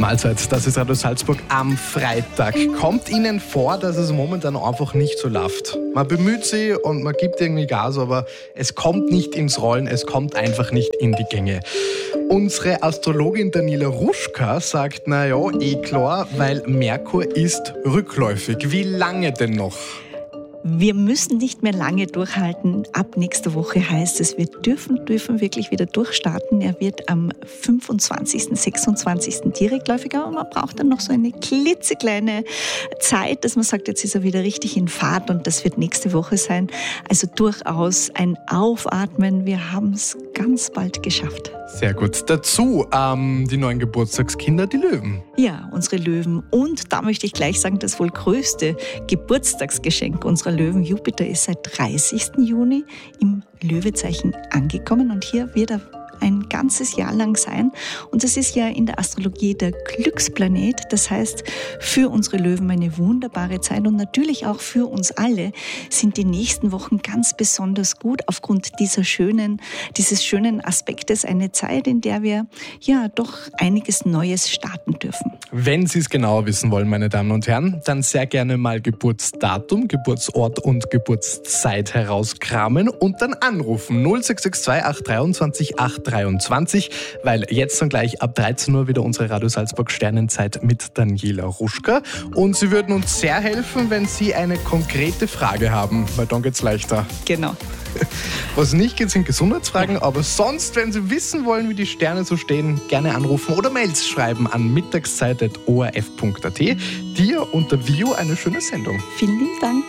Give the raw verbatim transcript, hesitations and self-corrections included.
Mahlzeit, das ist Radio Salzburg am Freitag. Kommt Ihnen vor, dass es momentan einfach nicht so läuft? Man bemüht sich und man gibt irgendwie Gas, aber es kommt nicht ins Rollen, es kommt einfach nicht in die Gänge. Unsere Astrologin Daniela Ruschka sagt, naja, eh klar, weil Merkur ist rückläufig. Wie lange denn noch? Wir müssen nicht mehr lange durchhalten. Ab nächster Woche heißt es, wir dürfen, dürfen wirklich wieder durchstarten. Er wird am fünfundzwanzigsten, sechsundzwanzigsten direktläufig, aber man braucht dann noch so eine klitzekleine Zeit, dass man sagt, jetzt ist er wieder richtig in Fahrt und das wird nächste Woche sein. Also durchaus ein Aufatmen. Wir haben es ganz bald geschafft. Sehr gut. Dazu ähm, die neuen Geburtstagskinder, die Löwen. Ja, unsere Löwen. Und da möchte ich gleich sagen, das wohl größte Geburtstagsgeschenk unserer Löwen, Jupiter, ist seit dreißigsten Juni im Löwezeichen angekommen und hier wird er ein ganzes Jahr lang sein. Und das ist ja in der Astrologie der Glücksplanet. Das heißt, für unsere Löwen eine wunderbare Zeit und natürlich auch für uns alle sind die nächsten Wochen ganz besonders gut aufgrund dieser schönen, dieses schönen Aspektes, eine Zeit, in der wir ja doch einiges Neues starten dürfen. Wenn Sie es genauer wissen wollen, meine Damen und Herren, dann sehr gerne mal Geburtsdatum, Geburtsort und Geburtszeit herauskramen und dann anrufen null sechs sechs zwei acht dreiundzwanzig acht dreiundzwanzig, weil jetzt dann gleich ab dreizehn Uhr wieder unsere Radio Salzburg Sternenzeit mit Daniela Ruschka. Und Sie würden uns sehr helfen, wenn Sie eine konkrete Frage haben, weil dann geht's leichter. Genau. Was nicht geht, sind Gesundheitsfragen, aber sonst, wenn Sie wissen wollen, wie die Sterne so stehen, gerne anrufen oder Mails schreiben an mittagszeit punkt o r f punkt a t. Dir und der Vio eine schöne Sendung. Vielen lieben Dank.